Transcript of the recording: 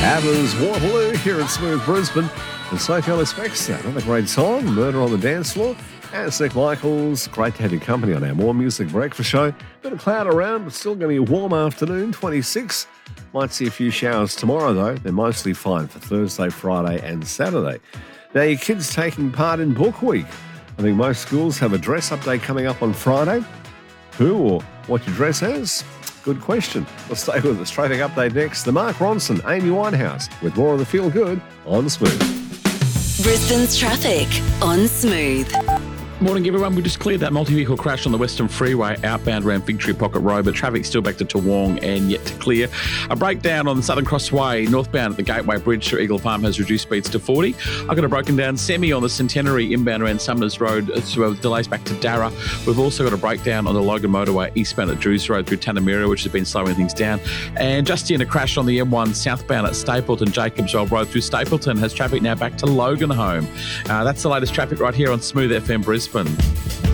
Abba's Waterloo here at Smooth Brisbane. And Sophie Ellis Baxter, another great song, Murder on the Dance Floor. And Nick Michaels, great to have your company on our More Music Breakfast show. Bit of cloud around, but still going to be a warm afternoon, 26. Might see a few showers tomorrow, though. They're mostly fine for Thursday, Friday and Saturday. Now, your kids taking part in Book Week. I think most schools have a dress-up day coming up on Friday. Who or what your dress as? Good question. We'll stay with us. Traffic update next. The Mark Ronson, Amy Winehouse, with more of the Feel Good on Smooth. Brisbane's traffic on Smooth. Morning, everyone. We just cleared that multi-vehicle crash on the Western Freeway outbound around Victory Pocket Road, but traffic's still back to Toowong and yet to clear. A breakdown on the Southern Crossway northbound at the Gateway Bridge through Eagle Farm has reduced speeds to 40. I've got a broken down semi on the Centenary inbound around Sumners Road, with delays back to Darra. We've also got a breakdown on the Logan Motorway eastbound at Drews Road through Tanamira, which has been slowing things down. And just in a crash on the M1 southbound at Stapleton, Jacobswell Road through Stapleton has traffic now back to Logan Home. That's the latest traffic right here on Smooth FM Brisbane.